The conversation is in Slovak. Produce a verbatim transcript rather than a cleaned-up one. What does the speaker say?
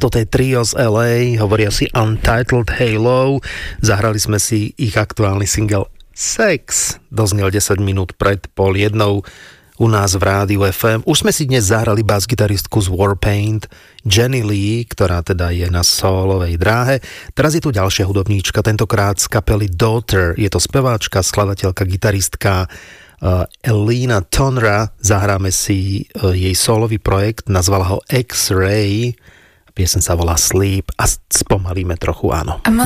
toto je trio z el ej, hovoria si Untitled Halo. Zahrali sme si ich aktuálny single Sex. Doznel desať minút pred pol jednou u nás v rádiu ef em. Už sme si dnes zahrali bas-gitaristku z Warpaint, Jenny Lee, ktorá teda je na solovej dráhe. Teraz je tu ďalšia hudobníčka, tentokrát z kapely Daughter. Je to speváčka, skladateľka, gitaristka uh, Elina Tonra. Zahráme si uh, jej solový projekt, nazvala ho X-Ray. Piesen sa volá Sleep a spomalíme trochu, áno.